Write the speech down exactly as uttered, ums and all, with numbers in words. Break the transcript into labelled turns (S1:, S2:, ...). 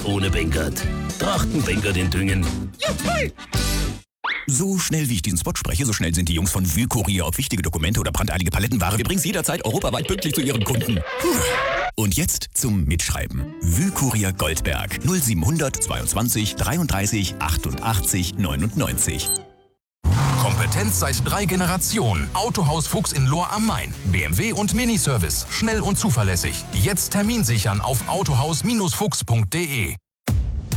S1: ohne Bengert. Trachtenbengert in Düngen. Juhu!
S2: So schnell wie ich diesen Spot spreche, so schnell sind die Jungs von Wühlkurier. Ob wichtige Dokumente oder brandeilige Palettenware, wir bringen es jederzeit europaweit pünktlich zu ihren Kunden. Puh. Und jetzt zum Mitschreiben. Wühlkurier Goldberg null siebenhundert zweiundzwanzig dreiunddreißig achtundachtzig neunundneunzig.
S3: Kompetenz seit drei Generationen. Autohaus Fuchs in Lohr am Main. B M W und Miniservice. Schnell und zuverlässig. Jetzt Termin sichern auf autohaus Fuchs punkt de.